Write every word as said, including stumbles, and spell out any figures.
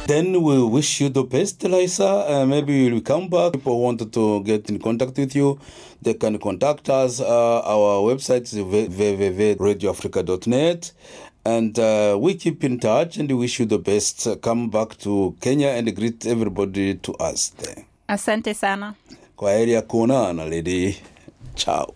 Then we wish you the best, Liza. Uh, maybe you'll come back. People wanted to get in contact with you, they can contact us. Uh, our website is w w w dot radio africa dot net. And uh, we keep in touch and we wish you the best. Uh, come back to Kenya and greet everybody to us there. Asante sana. Kwaheri ya kuonana, lady. Ciao.